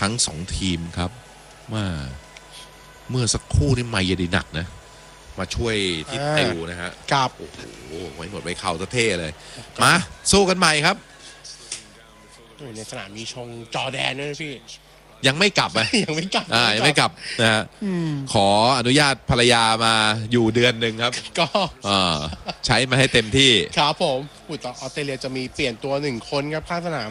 ทั้ง2ทีมครับว่าเมื่อสักครู่นี่ไมเยดีหนักนะมาช่วยที่ติวนะฮะกับโอ้โหไว้หมดไว้เข่าเท่เลยมาสู้กันใหม่ครับในสนามมีชงจอแดนด้วยพี่ยังไม่กลับไหมยังไม่กลับยังไม่กลับนะฮะขออนุญาตภรรยามาอยู่เดือนหนึ่งครับก็ใช้มาให้เต็มที่ครับผมต่อออสเตรเลียจะมีเปลี่ยนตัว1คนครับข้างสนาม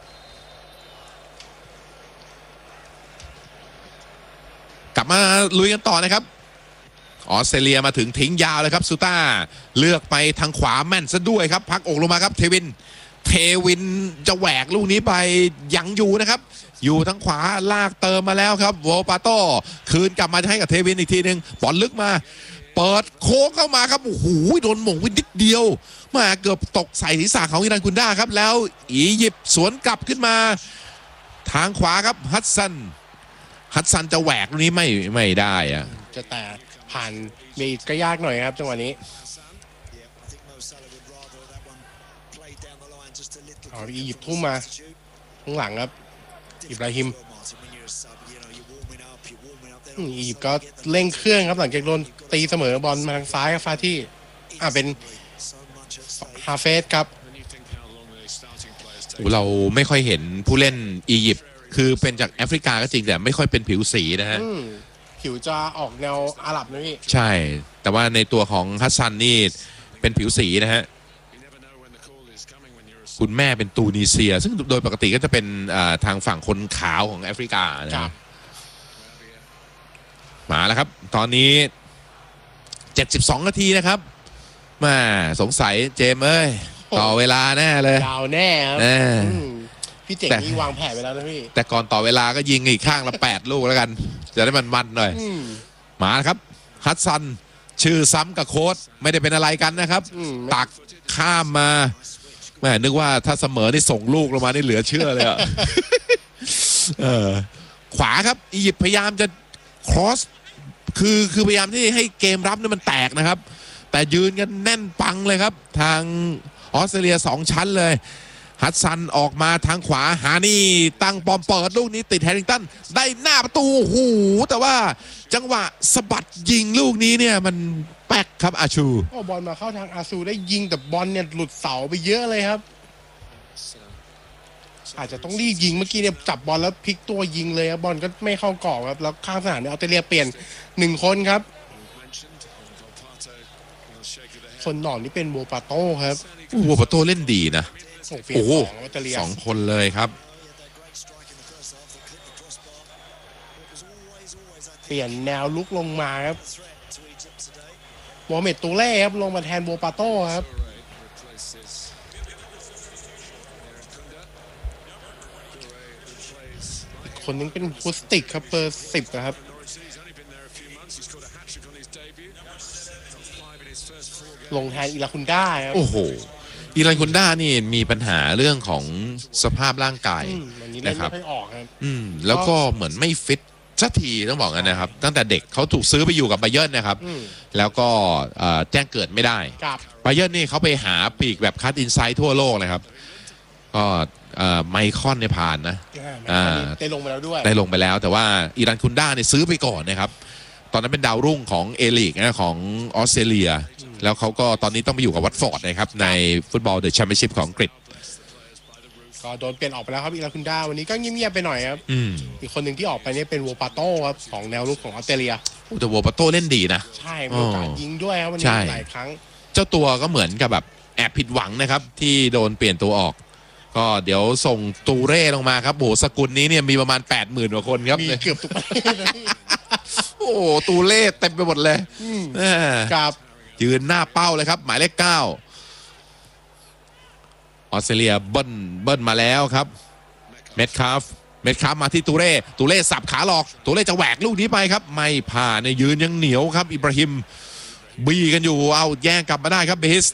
กลับมาลุยกันต่อนะครับออสเตรเลียมาถึงทิ้งยาวเลยครับซูต้าเลือกไปทางขวาแม่นซะด้วยครับพักอกลงมาครับเทวินจะแหวกลูกนี้ไปยังอยู่นะครับอยู่ทางขวาลากเติมมาแล้วครับโวปาโต้คืนกลับมาให้กับเทวินอีกทีหนึ่งบอลลึกมาเปิดโค้งเข้ามาครับโอ้โหโดนหม่งไปนิดเดียวมาเกือบตกใส่ศีรษะของอิรันคุนด้าครับแล้วอียิปต์สวนกลับขึ้นมาทางขวาครับฮัตซันจะแหวกลูกนี้ไม่ได้อะจะแต่ผ่านเมย์ก็ยากหน่อยครับจังหวะนี้อียิปต์ทุ่มมาข้างหลังครับอิบราฮิมอียิปต์ก็เร่งเครื่องครับหลังจากโดนตีเสมอบอลมาทางซ้ายครับฟาที่เป็นฮาเฟสครับเราไม่ค่อยเห็นผู้เล่นอียิปต์คือเป็นจากแอฟริกาก็จริงแต่ไม่ค่อยเป็นผิวสีนะฮะผิวจะออกแนวอาหรับนะพี่ใช่แต่ว่าในตัวของฮัสซันนี่เป็นผิวสีนะฮะคุณแม่เป็นตูนิเซียซึ่งโดยปกติก็จะเป็นทางฝั่งคนขาวของแอฟริกานะครับมาแล้วครับตอนนี้72 นาทีนะครับมาสงสัยเจมเอ้ยต่อเวลาแน่เลยดาวแน่ครับพี่เจ๋งนี่วางแผนไปแล้วนะพี่แต่ก่อนต่อเวลาก็ยิงอีกข้างละ8 ลูกแล้วกันจะได้มันหน่อยมาครับฮัสซันชื่อซ้ำกับโค้ชไม่ได้เป็นอะไรกันนะครับตักข้ามมาแม่นึกว่าถ้าเสมอนี่ส่งลูกลงมานี่เหลือเชื่อเลยอ่ะขวาครับอียิปต์พยายามจะครอสคือพยายามที่ให้เกมรับนี่มันแตกนะครับแต่ยืนกันแน่นปังเลยครับทางออสเตรเลีย2 ชั้นเลยฮัตซันออกมาทางขวาหานี่ตั้งปอมเปิดลูกนี้ติดแฮร์ริงตันได้หน้าประตูหูแต่ว่าจังหวะสะบัดยิงลูกนี้เนี่ยมันแป๊กครับอาชูบอลมาเข้าทางอาซูได้ยิงแต่บอลเนี่ยหลุดเสาไปเยอะเลยครับอาจจะต้องรีบยิงเมื่อกี้เนี่ยจับบอลแล้วพลิกตัวยิงเลยครับบอลก็ไม่เข้ากรอบครับแล้วข้างสนามเนี่ยออสเตรเลียเปลี่ยน1 คนครับคนหนอนนี่เป็นโวปาโต้ครับโวปาโต้เล่นดีนะโอ้โห 2 คนเลยครับเปลี่ยนแนวลุกลงมาครับโมเมตตูเล่ครับลงมาแทนโวปาโต้ครับอีกคนนึงเป็นพุสติกครับเบอร์10นะครับลงแทนอิราคุนด้าครับโอ้โหอิรันคุนด้านี่มีปัญหาเรื่องของสภาพร่างกายนะครับแล้วก็เหมือนไม่ฟิตสักทีต้องบอกกันนะครับตั้งแต่เด็กเขาถูกซื้อไปอยู่กับไบเยิร์นนะครับแล้วก็แจ้งเกิดไม่ได้ไบเยิร์นนี่เขาไปหาปีกแบบคัตอินไซด์ทั่วโลกเลยครับก็ไมคอนในผ่านนะได้ลงไปแล้วด้วยได้ลงไปแล้วแต่ว่าอิรันคุนด้าเนี่ยซื้อไปก่อนนะครับตอนนั้นเป็นดาวรุ่งของเอลีกนะของออสเตรเลียแล้วเขาก็ตอนนี้ต้องไปอยู่กับวัตฟอร์ดนะครับในฟุตบอลเดอะแชมเปี้ยนชิพของอังกฤษก็โดนเปลี่ยนออกไปแล้วครับอิรันคุนด้าวันนี้ก็เงียบๆไปหน่อยครับอีกคนหนึ่งที่ออกไปนี่เป็นโวปาโต้ครับของแนวรุกของออสเตรเลียแต่โวปาโต้เล่นดีนะใช่มีโอกาสยิงด้วยครับวันนี้หลายครั้งเจ้าตัวก็เหมือนกับแบบแอบผิดหวังนะครับที่โดนเปลี่ยนตัวออกก็เดี๋ยวส่งตูเร่ลงมาครับโอ้สกุลนี้เนี่ยมีประมาณ 80,000 กว่าคนครับมีเกือบทุกประเทศโอ้ตูเร่เต็มไปหมดเลยครับยืนหน้าเป้าเลยครับหมายเลข 9ออสเตรเลียเบิ้ลมาแล้วครับเม็ดคาฟมาที่ตูเร่สับขาหลอกตูเร่จะแหวกลูกนี้ไปครับไม่ผ่านยืนยังเหนียวครับอิบราฮิมบีกันอยู่เอาแย่งกลับมาได้ครับเบฮิส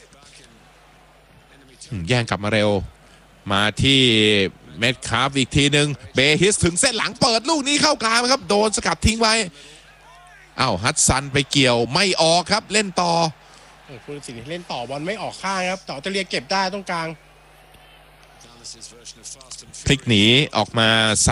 แย่งกลับมาเร็วมาที่เม็ดคาฟอีกทีหนึ่งเบฮิสถึงเส้นหลังเปิดลูกนี้เข้ากลางครับโดนสกัดทิ้งไว้ฮัตซันไปเกี่ยวไม่ออกครับเล่นต่อคุณสิงห์เล่นต่อบอลไม่ออกข้างครับต่อจะเรียกเก็บได้ตรงกลางพลิกหนีออกมา